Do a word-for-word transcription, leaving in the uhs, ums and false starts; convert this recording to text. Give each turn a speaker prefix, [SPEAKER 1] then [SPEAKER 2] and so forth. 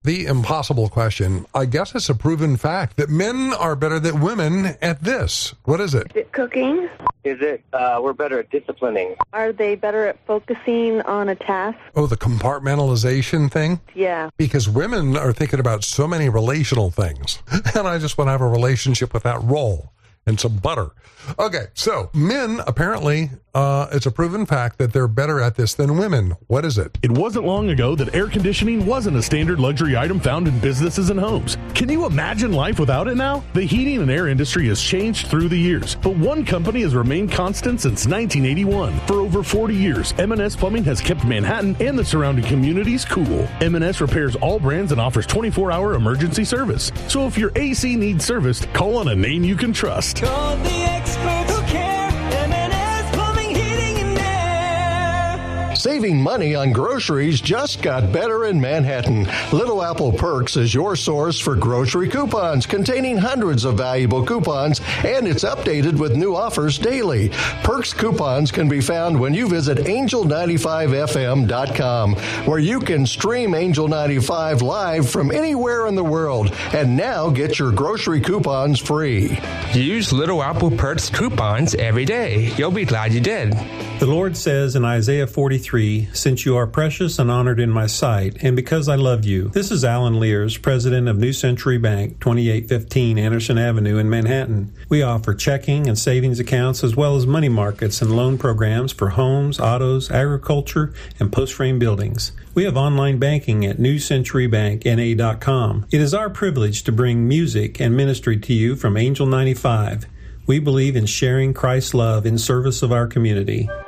[SPEAKER 1] The impossible question. I guess it's a proven fact that men are better than women at this. What is it?
[SPEAKER 2] Is it cooking?
[SPEAKER 3] Is it uh, we're better at disciplining?
[SPEAKER 2] Are they better at focusing on a task?
[SPEAKER 1] Oh, the compartmentalization thing?
[SPEAKER 2] Yeah.
[SPEAKER 1] Because women are thinking about so many relational things. And I just want to have a relationship with that roll and some butter. Okay, so men, apparently, uh, it's a proven fact that they're better at this than women. What is it?
[SPEAKER 4] It wasn't long ago that air conditioning wasn't a standard luxury item found in businesses and homes. Can you imagine life without it now? The heating and air industry has changed through the years, but one company has remained constant since nineteen eighty-one. For over forty years, M and S Plumbing has kept Manhattan and the surrounding communities cool. M and S repairs all brands and offers twenty-four hour emergency service. So if your A C needs serviced, call on a name you can trust.
[SPEAKER 5] Call the experts who care. M and S Plumbing, Heating, and Air.
[SPEAKER 6] Saving money on groceries just got better in Manhattan. Little Apple Perks is your source for grocery coupons containing hundreds of valuable coupons, and it's updated with new offers daily. Perks coupons can be found when you visit angel ninety-five f m dot com, where you can stream Angel ninety-five live from anywhere in the world, and now get your grocery coupons free.
[SPEAKER 7] Use Little Apple Perks coupons every day. You'll be glad you did.
[SPEAKER 8] The Lord says in Isaiah forty-three, "Since you are precious and honored in my sight, and because I love you." This is Alan Lears, president of New Century Bank, twenty-eight fifteen Anderson Avenue in Manhattan. We offer checking and savings accounts as well as money markets and loan programs for homes, autos, agriculture, and post-frame buildings. We have online banking at new century bank n a dot com. It is our privilege to bring music and ministry to you from Angel ninety-five. We believe in sharing Christ's love in service of our community.